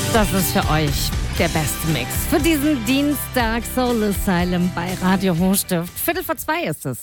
Das ist für euch der beste Mix für diesen Dienstag. Soul Asylum bei Radio Hochstift. 1:45 ist es.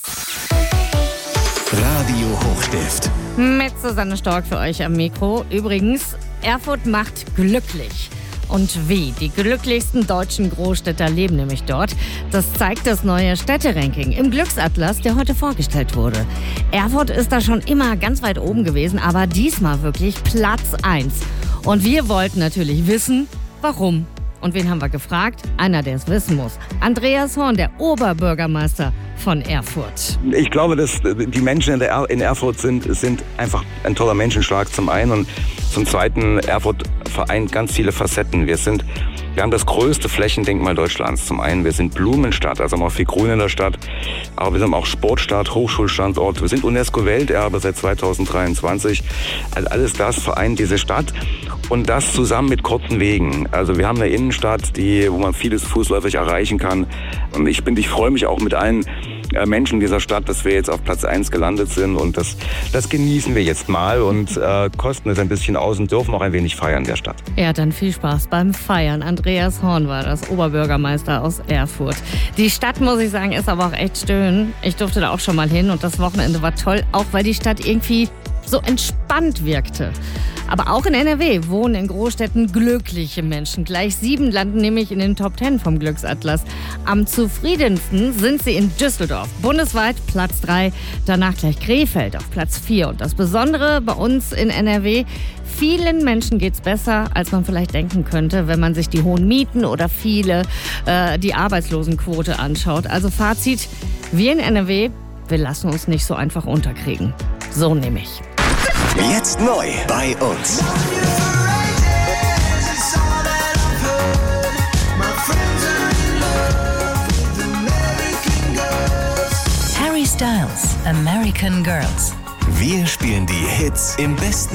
Radio Hochstift. Mit Susanne Stork für euch am Mikro. Übrigens, Erfurt macht glücklich. Und wie? Die glücklichsten deutschen Großstädter leben nämlich dort. Das zeigt das neue Städteranking im Glücksatlas, der heute vorgestellt wurde. Erfurt ist da schon immer ganz weit oben gewesen, aber diesmal wirklich Platz 1. Und wir wollten natürlich wissen, warum. Und wen haben wir gefragt? Einer, der es wissen muss. Andreas Horn, der Oberbürgermeister von Erfurt. Ich glaube, dass die Menschen in Erfurt sind einfach ein toller Menschenschlag zum einen. Und zum zweiten, Erfurt vereint ganz viele Facetten. Wir haben das größte Flächendenkmal Deutschlands. Zum einen, wir sind Blumenstadt, also haben auch viel Grün in der Stadt. Aber wir sind auch Sportstadt, Hochschulstandort. Wir sind UNESCO-Welterbe seit 2023. Also alles das vereint diese Stadt. Und das zusammen mit kurzen Wegen. Also wir haben eine Innenstadt, wo man vieles fußläufig erreichen kann. Und ich freue mich auch mit allen Menschen dieser Stadt, dass wir jetzt auf Platz 1 gelandet sind. Und das genießen wir jetzt mal und kosten es ein bisschen aus und dürfen auch ein wenig feiern in der Stadt. Ja, dann viel Spaß beim Feiern. Andreas Horn war das, Oberbürgermeister aus Erfurt. Die Stadt, muss ich sagen, ist aber auch echt schön. Ich durfte da auch schon mal hin und das Wochenende war toll, auch weil die Stadt irgendwie so entspannt wirkte. Aber auch in NRW wohnen in Großstädten glückliche Menschen. Gleich 7 landen nämlich in den Top 10 vom Glücksatlas. Am zufriedensten sind sie in Düsseldorf. Bundesweit Platz 3, danach gleich Krefeld auf Platz 4. Und das Besondere bei uns in NRW, vielen Menschen geht's besser, als man vielleicht denken könnte, wenn man sich die hohen Mieten oder die Arbeitslosenquote anschaut. Also Fazit, wir in NRW, wir lassen uns nicht so einfach unterkriegen. So nämlich. Jetzt neu bei uns. Harry Styles, American Girls. Wir spielen die Hits im besten